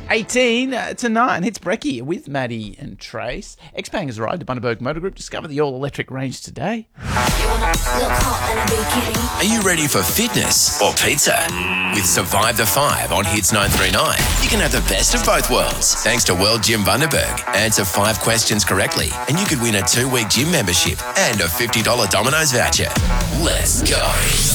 18 to 9. It's Brecky with Maddie and Trace. Xpangers ride to Bundaberg Motor Group. Discover the all-electric range today. Are you ready for fitness or pizza? With Survive the 5 on Hits 939, you can have the best of both worlds thanks to World Gym Bundaberg. Answer 5 questions correctly and you could win a 2-week gym membership and a $50 Domino's voucher. Let's go.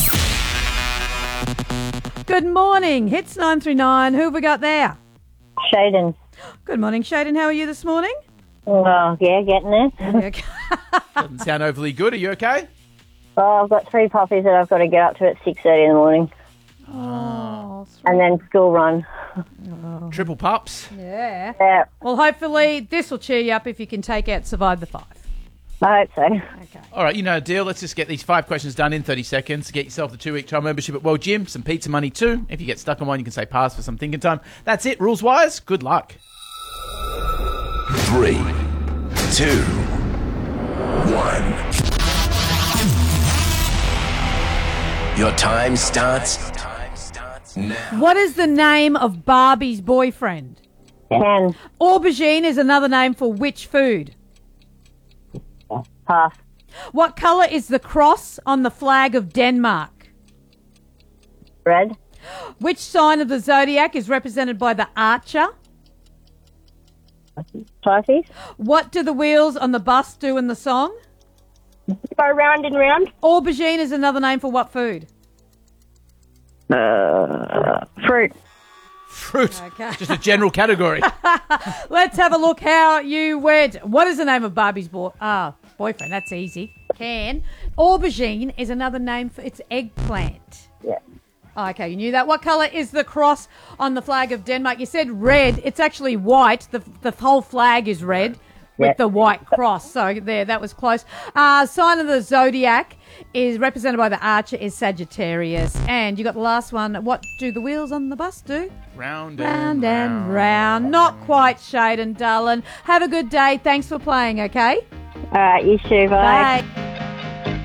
Good morning. Hits 939. Who have we got there? Shaden. Good morning, Shaden. How are you this morning? Well, yeah, getting it. Okay. Doesn't sound overly good. Are you okay? Well, I've got 3 puppies that I've got to get up to at 6:30 in the morning. Oh, And then school run. Triple pups. yeah. Yeah, Well, hopefully this will cheer you up if you can take out Survive the 5. I hope so. Okay. All right, you know the deal. Let's just get these 5 questions done in 30 seconds. Get yourself the 2-week trial membership at World Gym. Some pizza money too. If you get stuck on one, you can say pass for some thinking time. That's it. Rules-wise, good luck. 3, 2, 1. Your time starts now. What is the name of Barbie's boyfriend? 10. Aubergine is another name for which food? Pass. What colour is the cross on the flag of Denmark? Red. Which sign of the zodiac is represented by the archer? Pisces. What do the wheels on the bus do in the song? Go round and round. Aubergine is another name for what food? Fruit. Fruit. Okay. Just a general category. Let's have a look how you went. What is the name of Barbie's boyfriend? That's easy. Can. Aubergine is another name for its eggplant. Yeah. Okay, you knew that. What colour is the cross on the flag of Denmark? You said red. It's actually white. The whole flag is red with the white cross. So there, that was close. Sign of the zodiac is represented by the archer is Sagittarius. And you got the last one. What do the wheels on the bus do? Round Round and round. Not quite, Shaden, darling. Have a good day. Thanks for playing, okay? All right, you too. Bye. Bye.